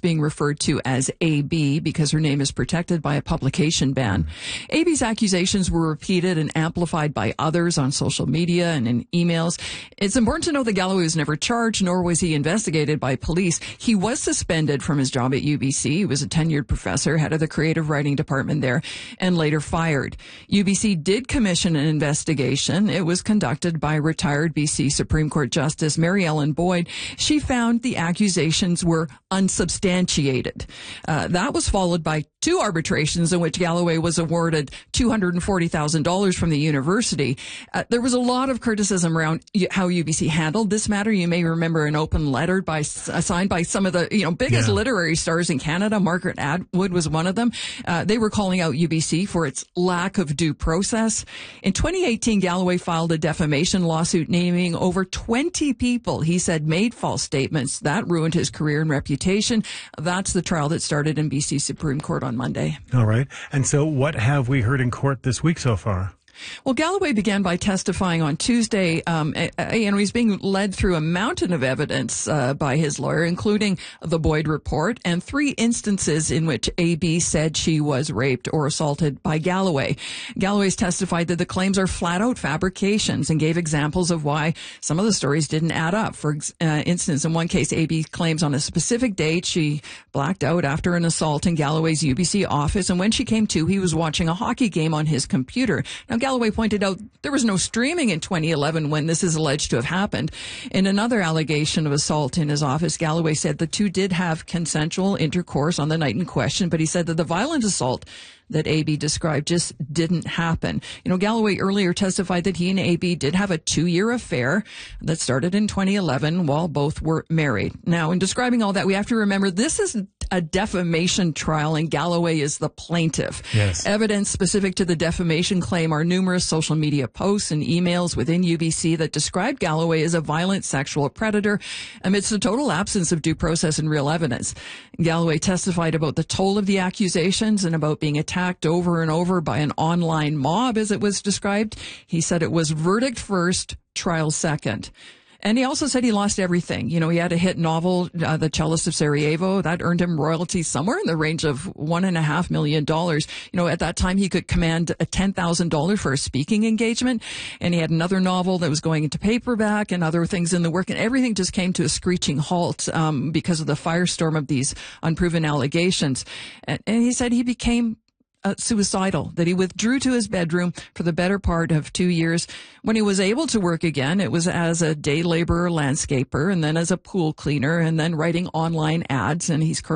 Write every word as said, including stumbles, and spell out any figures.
being referred to as A B because her name is protected by a publication ban. A B's accusations were repeated and amplified by others on social media and in emails. It's important to know that Galloway was never charged, nor was he investigated by police. He was suspended from his job at U B C. He was a tenured professor, head of the creative writing department there, and later fired. U B C did commission an investigation. It was conducted by retired B C Supreme Court Justice Mary Ellen Boyd. She found the accusations were unsubstantiated. Uh, that was followed by two arbitrations in which Galloway was awarded two hundred forty thousand dollars from the university. Uh, there was a lot of criticism around how U B C handled this matter. You may remember an open letter by, uh, signed by some of the you know biggest Yeah. literary stars in Canada. Margaret Atwood was one of them. Uh, they were calling out U B C for its lack of due process. In twenty eighteen, Galloway filed a defamation lawsuit naming over twenty people he said made false statements. That ruined his career and reputation. That's the trial that started in B C Supreme Court on Monday. All right. And so what have we heard in court this week so far? Well, Galloway began by testifying on Tuesday, um, and he's being led through a mountain of evidence uh, by his lawyer, including the Boyd report and three instances in which A B said she was raped or assaulted by Galloway. Galloway's testified that the claims are flat-out fabrications and gave examples of why some of the stories didn't add up. For uh, instance, in one case, A B claims on a specific date she blacked out after an assault in Galloway's U B C office, and when she came to, he was watching a hockey game on his computer. Now, Galloway pointed out there was no streaming in twenty eleven when this is alleged to have happened. In another allegation of assault in his office, Galloway said the two did have consensual intercourse on the night in question, but he said that the violent assault that A B described just didn't happen. You know, Galloway earlier testified that he and A B did have a two-year affair that started in twenty eleven while both were married. Now, in describing all that, we have to remember this is a defamation trial and Galloway is the plaintiff. Yes. Evidence specific to the defamation claim are numerous social media posts and emails within U B C that describe Galloway as a violent sexual predator amidst a total absence of due process and real evidence. Galloway testified about the toll of the accusations and about being attacked over and over by an online mob, as it was described. He said it was verdict first, trial second. And he also said he lost everything. You know, he had a hit novel, uh, The Cellist of Sarajevo, that earned him royalties somewhere in the range of one and a half million dollars. You know, at that time he could command a ten thousand dollars for a speaking engagement. And he had another novel that was going into paperback and other things in the work. And everything just came to a screeching halt, um, because of the firestorm of these unproven allegations. And, and he said he became Uh, suicidal, that he withdrew to his bedroom for the better part of two years. When he was able to work again, it was as a day laborer landscaper and then as a pool cleaner and then writing online ads. And he's currently